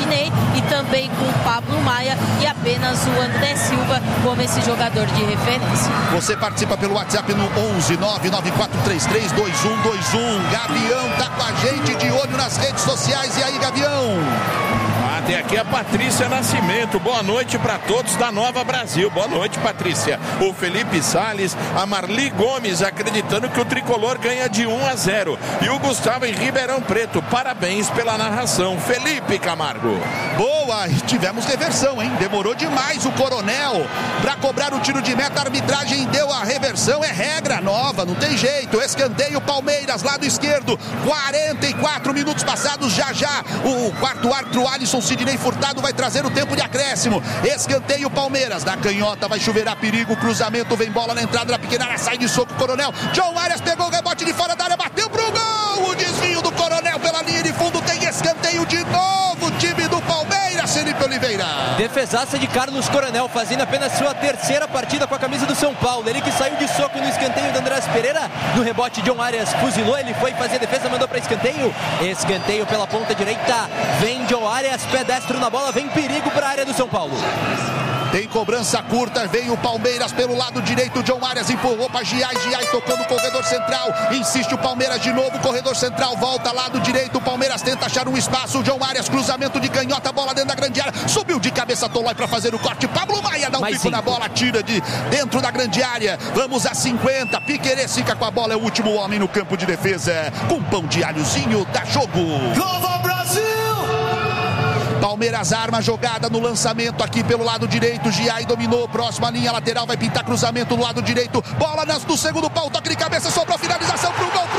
Sidney e também com o Pablo Maia e apenas o André Silva como esse jogador de referência. Você participa pelo WhatsApp no 11 99433 2121. Gavião tá com a gente, de olho nas redes sociais. E aí, Gavião? Tem aqui a Patrícia Nascimento. Boa noite para todos da Nova Brasil. Boa noite, Patrícia. O Felipe Salles, a Marli Gomes acreditando que o tricolor ganha de 1-0. E o Gustavo em Ribeirão Preto. Parabéns pela narração. Felipe Camargo. Boa, tivemos reversão, hein? Demorou demais o Coronel para cobrar o tiro de meta. A arbitragem deu a reversão. É regra nova, não tem jeito. Escanteio Palmeiras, lado esquerdo. 44 minutos passados. Já o quarto árbitro Alisson Sidney Furtado vai trazer o tempo de acréscimo. Escanteio Palmeiras, na canhota vai chover a perigo, cruzamento, vem bola na entrada da pequena área, sai de soco Coronel. John Arias pegou o rebote de fora da área, bateu pro gol. O desvio do Coronel pela linha de fundo, tem escanteio de novo. Time do Palmeiras, Felipe Oliveira. Defesaça de Carlos Coronel, fazendo apenas sua terceira partida com a camisa do São Paulo. Ele que saiu de soco no escanteio do Andrés Pereira. No rebote, John Arias fuzilou, ele foi fazer a defesa, mandou para escanteio. Escanteio pela ponta direita, vem John Arias, pedestro na bola, vem perigo para a área do São Paulo. Tem cobrança curta, vem o Palmeiras pelo lado direito, John Arias empurrou para Giai tocou no corredor central, insiste o Palmeiras de novo, corredor central, volta lado direito, o Palmeiras tenta achar um espaço, o John Arias, cruzamento de canhota, bola dentro da grande área, subiu de cabeça Tolói para fazer o corte, Pablo Maia dá um pico na bola, tira de dentro da grande área, vamos a 50, Piquerez fica com a bola, é o último homem no campo de defesa, com pão de alhozinho, dá jogo. Nova Brasil! Palmeiras arma jogada no lançamento aqui pelo lado direito, Giai dominou, próxima linha lateral, vai pintar cruzamento no lado direito, bola no segundo pau, toque de cabeça, sobrou finalização pro gol!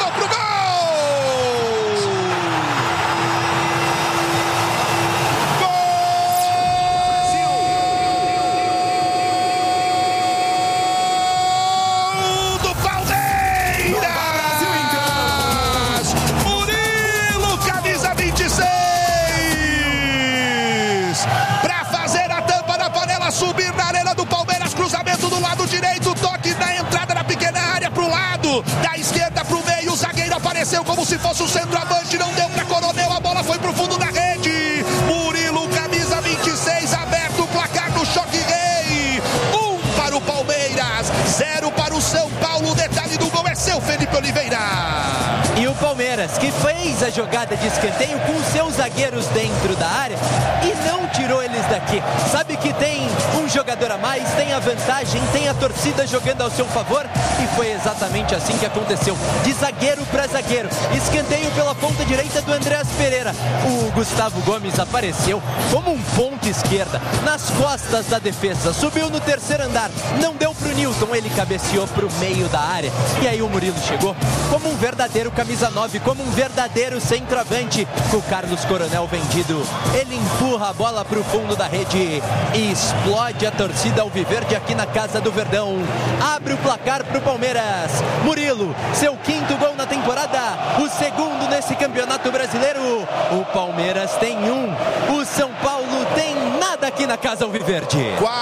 Subir na arena do Palmeiras, cruzamento do lado direito, toque na entrada da pequena área pro lado, da esquerda pro meio, o zagueiro apareceu como se fosse o centroavante, não deu pra Coronel, a bola foi pro fundo da rede, Murilo, camisa 26, aberto o placar do Choque Rei, 1 para o Palmeiras, 0 para o São Paulo, o detalhe do gol é seu, Felipe Oliveira. E o Palmeiras, que fez a jogada de escanteio com seus zagueiros dentro da área e não tirou eles daqui. Sabe que tem um jogador a mais, tem a vantagem, tem a torcida jogando ao seu favor e foi exatamente assim que aconteceu. De zagueiro para zagueiro, escanteio pela ponta direita do Andrés Pereira. O Gustavo Gomes apareceu como um ponta esquerda nas costas da defesa, subiu no terceiro andar, não deu pro Nilton, ele cabeceou pro meio da área e aí o Murilo chegou como um verdadeiro camisa 9, como um verdadeiro centroavante. O Carlos Coronel vendido, ele empurra a bola pro fundo da rede e explode a torcida alviverde aqui na Casa do Verdão. Abre o placar pro Palmeiras. Murilo, seu 5º gol na temporada, o 2º nesse Campeonato Brasileiro. O Palmeiras tem 1, o São Paulo tem nada aqui na Casa Alviverde.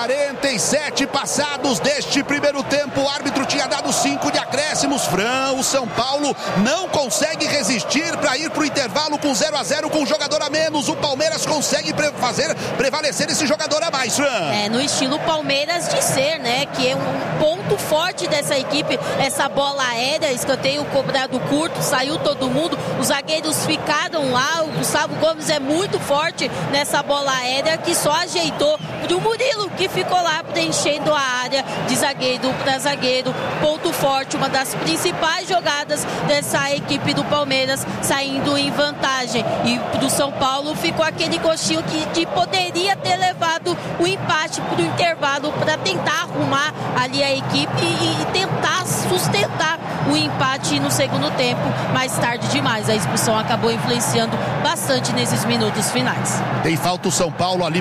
47 passados deste primeiro tempo, o árbitro tinha dado 5 de acréscimos. Fran, o São Paulo não consegue resistir para ir pro intervalo com 0-0 com um jogador a menos. O Palmeiras consegue fazer prevalecer esse jogador a mais, Fran. No estilo Palmeiras de ser, né? Que é um ponto forte dessa equipe, essa bola aérea, escanteio cobrado curto, saiu todo mundo, os zagueiros ficaram lá, o Gustavo Gomes é muito forte nessa bola aérea que só ajeitou o Murilo, que ficou lá preenchendo a área de zagueiro para zagueiro, ponto forte, uma das principais jogadas dessa equipe do Palmeiras, saindo em vantagem, e do São Paulo ficou aquele gostinho que poderia ter levado o empate para o intervalo para tentar arrumar ali a equipe e tentar sustentar o empate no segundo tempo. Mais tarde demais, a expulsão acabou influenciando bastante nesses minutos finais. Tem falta o São Paulo ali pela meia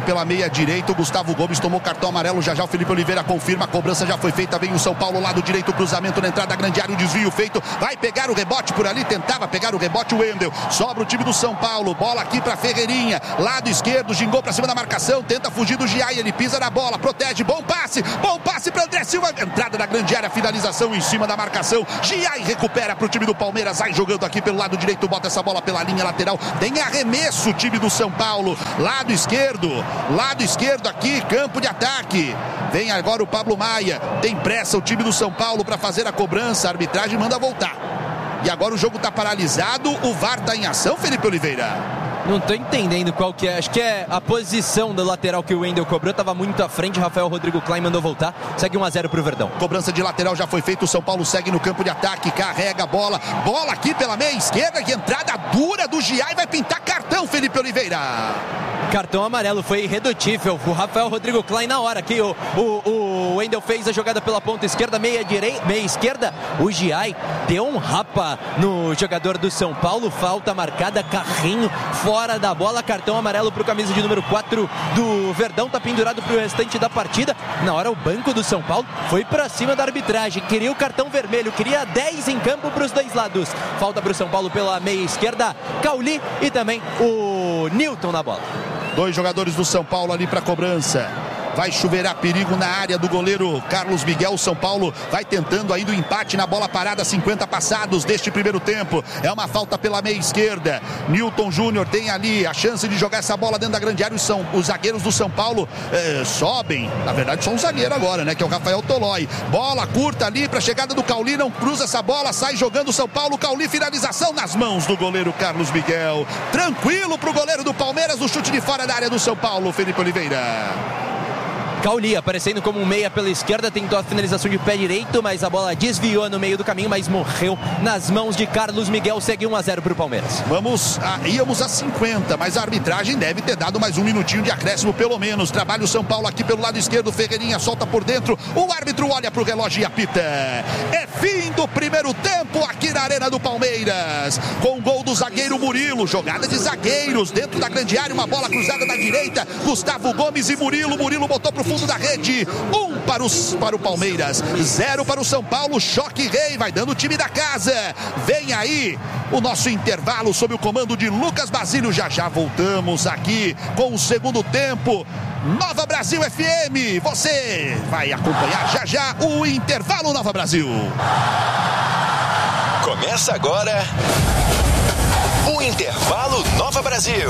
meia direita, o Gustavo Gomes tomou cartão amarelo, já o Felipe Oliveira confirma, a cobrança já foi feita, vem o São Paulo, lado direito, cruzamento na entrada da grande área, o desvio feito, vai pegar o rebote por ali, tentava pegar o rebote o Wendel, sobra o time do São Paulo, bola aqui para Ferreirinha, lado esquerdo, gingou para cima da marcação, tenta fugir do Giai, ele pisa na bola, protege, bom passe para André Silva, entrada da grande área, finalização em cima da marcação, Giai recupera para o time do Palmeiras, vai jogando aqui pelo lado direito, bota essa bola pela linha lateral, tem arremesso o time do São Paulo, lado esquerdo aqui, campo de ataque, vem agora o Pablo Maia, tem pressa o time do São Paulo para fazer a cobrança, a arbitragem manda voltar, e agora o jogo está paralisado, o VAR está em ação, Felipe Oliveira. Não tô entendendo qual que é. Acho que é a posição do lateral que o Wendel cobrou. Tava muito à frente. Rafael Rodrigo Klein mandou voltar. Segue 1-0 pro Verdão. Cobrança de lateral já foi feita. O São Paulo segue no campo de ataque. Carrega a bola. Bola aqui pela meia esquerda. E entrada dura do Giai. Vai pintar cartão, Felipe Oliveira. Cartão amarelo. Foi irredutível. O Rafael Rodrigo Klein na hora que o Wendel fez a jogada pela ponta esquerda. Meia esquerda. O Giai deu um rapa no jogador do São Paulo. Falta marcada. Carrinho fora da bola, cartão amarelo para o camisa de número 4 do Verdão, tá pendurado para o restante da partida. Na hora o banco do São Paulo foi para cima da arbitragem, queria o cartão vermelho, queria 10 em campo para os dois lados. Falta para o São Paulo pela meia esquerda, Cauli e também o Newton na bola. Dois jogadores do São Paulo ali para cobrança. Vai chuveirar perigo na área do goleiro Carlos Miguel. O São Paulo vai tentando ainda o empate na bola parada, 50 passados deste primeiro tempo. É uma falta pela meia esquerda. Newton Júnior tem ali a chance de jogar essa bola dentro da grande área. Os zagueiros do São Paulo sobem. Na verdade, só um zagueiro agora, né? Que é o Rafael Tolói. Bola curta ali para a chegada do Cauli. Não cruza essa bola, sai jogando o São Paulo. Cauli, finalização nas mãos do goleiro Carlos Miguel. Tranquilo para o goleiro do Palmeiras. O chute de fora da área do São Paulo, Felipe Oliveira. Cauli aparecendo como um meia pela esquerda, tentou a finalização de pé direito, mas a bola desviou no meio do caminho, mas morreu nas mãos de Carlos Miguel. Segue 1-0 para o Palmeiras. Íamos a 50, mas a arbitragem deve ter dado mais um minutinho de acréscimo pelo menos. Trabalha o São Paulo aqui pelo lado esquerdo, Ferreirinha solta por dentro, o árbitro olha para o relógio e apita. É fim do primeiro tempo aqui na Arena do Palmeiras, com o gol do zagueiro Murilo, jogada de zagueiros dentro da grande área, uma bola cruzada da direita, Gustavo Gomes e Murilo botou pro fundo da rede, 1 para o Palmeiras, 0 para o São Paulo. Choque rei, vai dando o time da casa. Vem aí o nosso intervalo sob o comando de Lucas Basílio. Já voltamos aqui com o segundo tempo. Nova Brasil FM, você vai acompanhar já o intervalo Nova Brasil. Começa agora o intervalo Nova Brasil.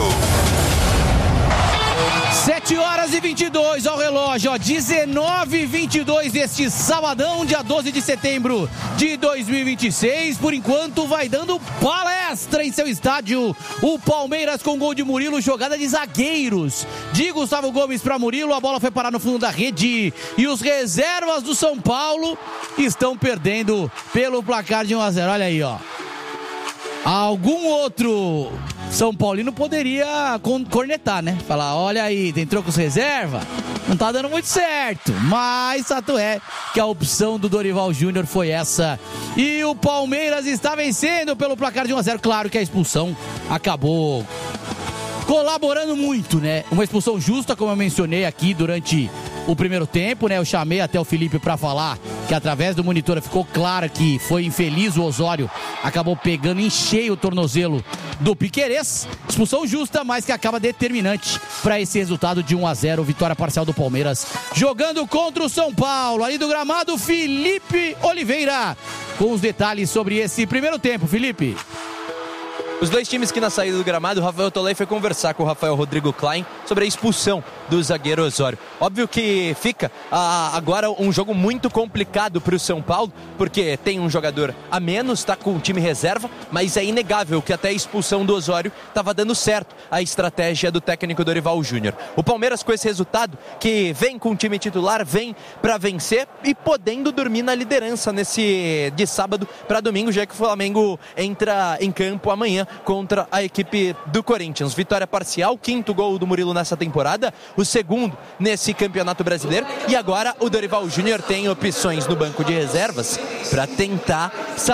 7h22 ao relógio, 19h22 deste sabadão, dia 12 de setembro de 2026. Por enquanto vai dando palestra em seu estádio o Palmeiras com gol de Murilo, jogada de zagueiros de Gustavo Gomes para Murilo, a bola foi parar no fundo da rede e os reservas do São Paulo estão perdendo pelo placar de 1-0. Olha aí, ó. Algum outro São Paulino poderia cornetar, né? Falar, olha aí, entrou com os reserva, não tá dando muito certo. Mas fato é que a opção do Dorival Júnior foi essa. E o Palmeiras está vencendo pelo placar de 1-0. Claro que a expulsão acabou colaborando muito, né? Uma expulsão justa, como eu mencionei aqui durante o primeiro tempo, né? Eu chamei até o Felipe para falar que através do monitor ficou claro que foi infeliz o Osório, acabou pegando em cheio o tornozelo do Piquerez. Expulsão justa, mas que acaba determinante para esse resultado de 1-0, vitória parcial do Palmeiras, jogando contra o São Paulo. Ali do gramado, Felipe Oliveira, com os detalhes sobre esse primeiro tempo. Felipe. Os dois times que na saída do gramado, o Rafael Tolói foi conversar com o Rafael Rodrigo Klein sobre a expulsão do zagueiro Osório. Óbvio que fica agora um jogo muito complicado para o São Paulo, porque tem um jogador a menos, está com o time reserva, mas é inegável que até a expulsão do Osório estava dando certo a estratégia do técnico Dorival Júnior. O Palmeiras, com esse resultado, que vem com o time titular, vem para vencer e podendo dormir na liderança de sábado para domingo, já que o Flamengo entra em campo amanhã contra a equipe do Corinthians. Vitória parcial, 5º gol do Murilo nessa temporada, o 2º nesse Campeonato Brasileiro, e agora o Dorival Júnior tem opções no banco de reservas para tentar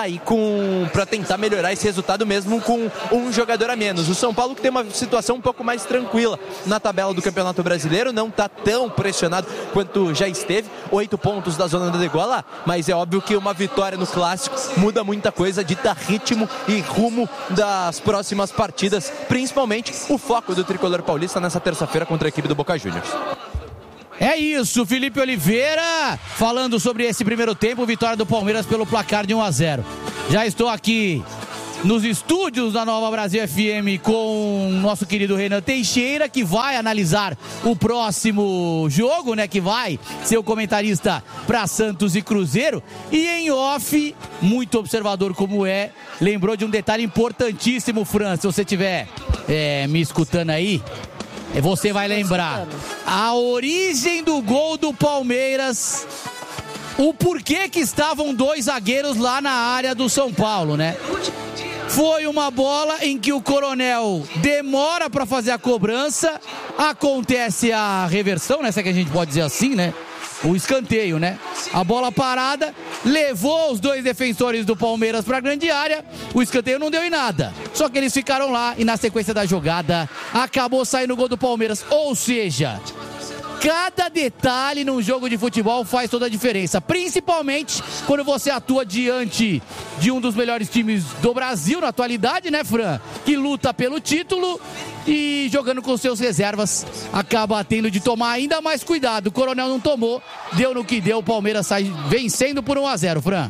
para tentar melhorar esse resultado mesmo com um jogador a menos. O São Paulo, que tem uma situação um pouco mais tranquila na tabela do Campeonato Brasileiro, não está tão pressionado quanto já esteve, 8 pontos da zona da degola, mas é óbvio que uma vitória no Clássico muda muita coisa, dita ritmo e rumo das próximas partidas, principalmente o foco do tricolor paulista nessa terça-feira contra a equipe do Boca Juniors. É isso, Felipe Oliveira falando sobre esse primeiro tempo, vitória do Palmeiras pelo placar de 1-0. Já estou aqui nos estúdios da Nova Brasil FM com o nosso querido Renan Teixeira, que vai analisar o próximo jogo, né? Que vai ser o comentarista para Santos e Cruzeiro. E em off, muito observador como lembrou de um detalhe importantíssimo, Fran. Se você estiver me escutando aí, você vai lembrar a origem do gol do Palmeiras, o porquê que estavam 2 zagueiros lá na área do São Paulo, né? Foi uma bola em que o Coronel demora para fazer a cobrança, acontece a reversão, né? Se é que a gente pode dizer assim, né? O escanteio, né? A bola parada levou os 2 defensores do Palmeiras para a grande área. O escanteio não deu em nada. Só que eles ficaram lá e na sequência da jogada acabou saindo o gol do Palmeiras. Ou seja, cada detalhe num jogo de futebol faz toda a diferença, principalmente quando você atua diante de um dos melhores times do Brasil na atualidade, né, Fran? Que luta pelo título e jogando com seus reservas acaba tendo de tomar ainda mais cuidado. O Coronel não tomou, deu no que deu, o Palmeiras sai vencendo por 1-0, Fran.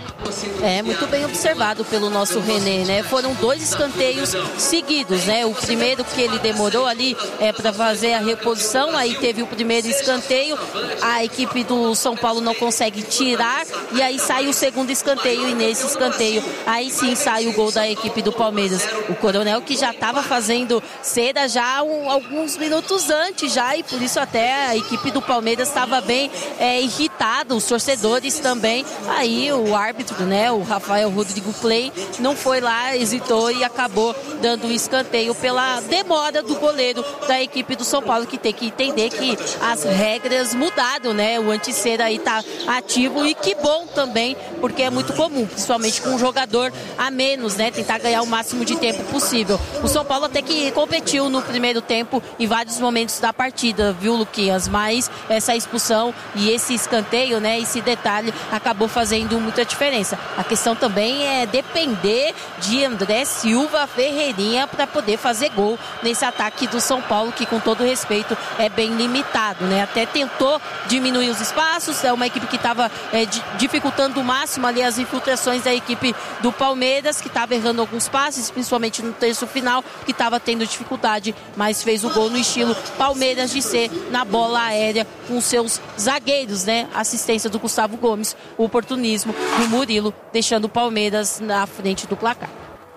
Muito bem observado pelo nosso René, né? Foram 2 escanteios seguidos, né? O primeiro que ele demorou ali para fazer a reposição, aí teve o primeiro escanteio, a equipe do São Paulo não consegue tirar, e aí sai o segundo escanteio, e nesse escanteio, aí sim sai o gol da equipe do Palmeiras. O Coronel, que já estava fazendo cera já alguns minutos antes já, e por isso até a equipe do Palmeiras estava bem irritada, os torcedores também. Aí o árbitro, né, o Rafael Rodrigo Clay, não foi lá, hesitou e acabou dando um escanteio pela demora do goleiro da equipe do São Paulo, que tem que entender que as regras mudaram, né? O anti-cera aí tá ativo, e que bom também, porque é muito comum, principalmente com um jogador a menos, né? Tentar ganhar o máximo de tempo possível. O São Paulo até que competiu no primeiro tempo em vários momentos da partida, viu, Luquinhas? Mas essa expulsão e esse escanteio, né? Esse detalhe acabou fazendo muita diferença. A questão também é depender de André Silva Ferreirinha para poder fazer gol nesse ataque do São Paulo, que com todo respeito é bem limitado, né? Até tentou diminuir os espaços, é uma equipe que estava dificultando o máximo ali as infiltrações da equipe do Palmeiras, que estava errando alguns passes, principalmente no terço final, que estava tendo dificuldade, mas fez o gol no estilo Palmeiras de ser, na bola aérea com seus zagueiros, né? Assistência do Gustavo Gomes, o oportunismo do Murilo, deixando o Palmeiras na frente do placar.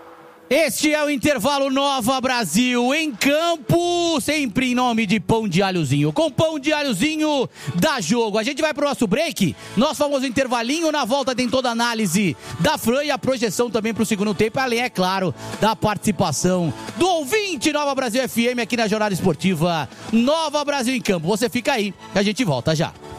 Este é o intervalo Nova Brasil em campo, sempre em nome de Pão de Alhozinho. Com Pão de Alhozinho dá jogo. A gente vai pro nosso break, nosso famoso intervalinho. Na volta tem toda a análise da Fran e a projeção também pro segundo tempo, além, é claro, da participação do ouvinte Nova Brasil FM aqui na Jornada Esportiva Nova Brasil em Campo. Você fica aí, que a gente volta já.